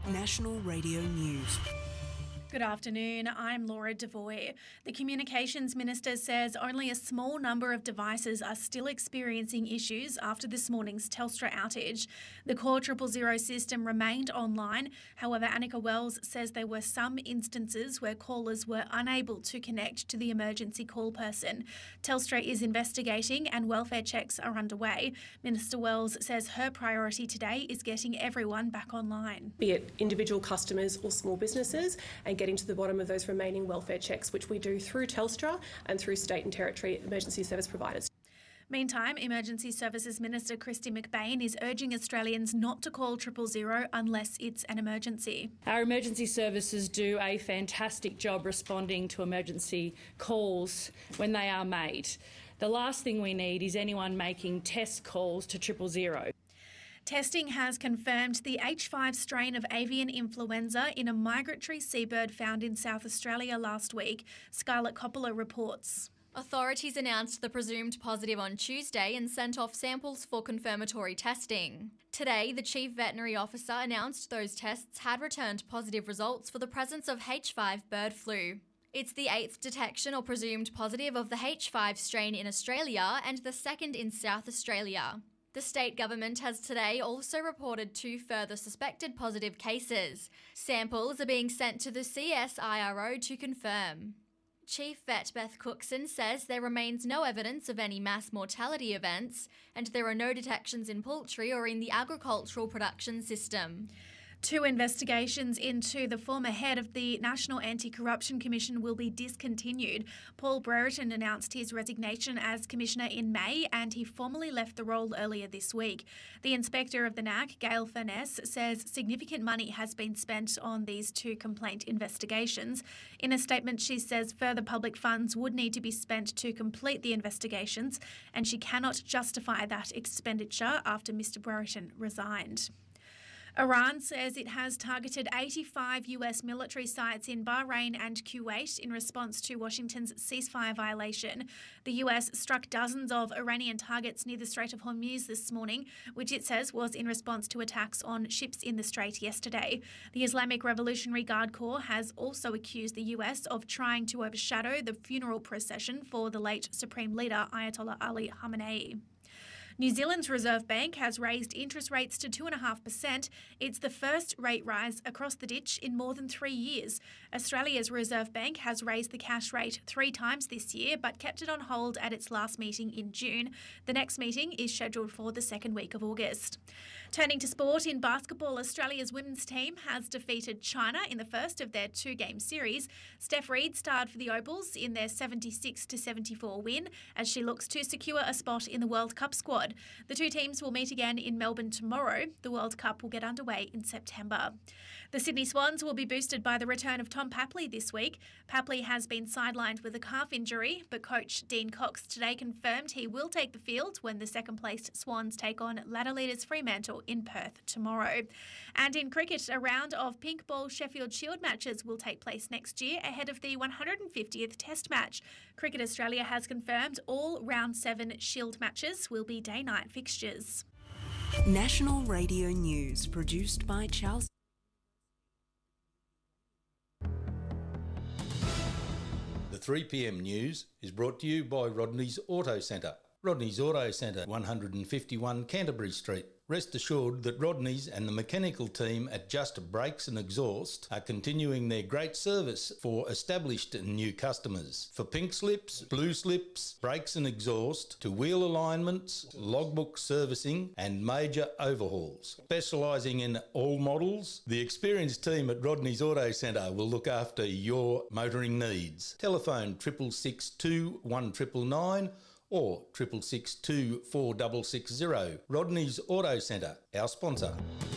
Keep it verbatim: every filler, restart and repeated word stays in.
National Radio News. Good afternoon, I'm Laura Devoy. The Communications Minister says only a small number of devices are still experiencing issues after this morning's Telstra outage. The core triple zero system remained online. However, Annika Wells says there were some instances where callers were unable to connect to the emergency call person. Telstra is investigating and welfare checks are underway. Minister Wells says her priority today is getting everyone back online. Be it individual customers or small businesses, and getting to the bottom of those remaining welfare checks, which we do through Telstra and through state and territory emergency service providers. Meantime, Emergency Services Minister Kristy McBain is urging Australians not to call triple zero unless it's an emergency. Our emergency services do a fantastic job responding to emergency calls when they are made. The last thing we need is anyone making test calls to triple zero. Testing has confirmed the H five strain of avian influenza in a migratory seabird found in South Australia last week. Scarlett Coppola reports. Authorities announced the presumed positive on Tuesday and sent off samples for confirmatory testing. Today, the Chief Veterinary Officer announced those tests had returned positive results for the presence of H five bird flu. It's the eighth detection or presumed positive of the H five strain in Australia and the second in South Australia. The state government has today also reported two further suspected positive cases. Samples are being sent to the C S I R O to confirm. Chief Vet Beth Cookson says there remains no evidence of any mass mortality events and there are no detections in poultry or in the agricultural production system. Two investigations into the former head of the National Anti-Corruption Commission will be discontinued. Paul Brereton announced his resignation as Commissioner in May and he formally left the role earlier this week. The Inspector of the N A C, Gail Furness, says significant money has been spent on these two complaint investigations. In a statement, she says further public funds would need to be spent to complete the investigations and she cannot justify that expenditure after Mr Brereton resigned. Iran says it has targeted eighty-five U S military sites in Bahrain and Kuwait in response to Washington's ceasefire violation. The U S struck dozens of Iranian targets near the Strait of Hormuz this morning, which it says was in response to attacks on ships in the strait yesterday. The Islamic Revolutionary Guard Corps has also accused the U S of trying to overshadow the funeral procession for the late Supreme Leader Ayatollah Ali Khamenei. New Zealand's Reserve Bank has raised interest rates to two point five percent. It's the first rate rise across the ditch in more than three years. Australia's Reserve Bank has raised the cash rate three times this year but kept it on hold at its last meeting in June. The next meeting is scheduled for the second week of August. Turning to sport, in basketball, Australia's women's team has defeated China in the first of their two-game series. Steph Reid starred for the Opals in their seventy-six to seventy-four win as she looks to secure a spot in the World Cup squad. The two teams will meet again in Melbourne tomorrow. The World Cup will get underway in September. The Sydney Swans will be boosted by the return of Tom Papley this week. Papley has been sidelined with a calf injury, but coach Dean Cox today confirmed he will take the field when the second-placed Swans take on ladder leaders Fremantle in Perth tomorrow. And in cricket, a round of pink ball Sheffield Shield matches will take place next year ahead of the one hundred fiftieth Test match. Cricket Australia has confirmed all round seven Shield matches will be day-night fixtures. National Radio News, produced by Charles. The three p m news is brought to you by Rodney's Auto Centre. Rodney's Auto Centre, one fifty-one Canterbury Street. Rest assured that Rodney's and the mechanical team at Just Brakes and Exhaust are continuing their great service for established and new customers. For pink slips, blue slips, brakes and exhaust, to wheel alignments, logbook servicing and major overhauls. Specialising in all models, the experienced team at Rodney's Auto Centre will look after your motoring needs. Telephone triple six two one nine nine nine or triple six two four six six zero. Rodney's Auto Centre, our sponsor.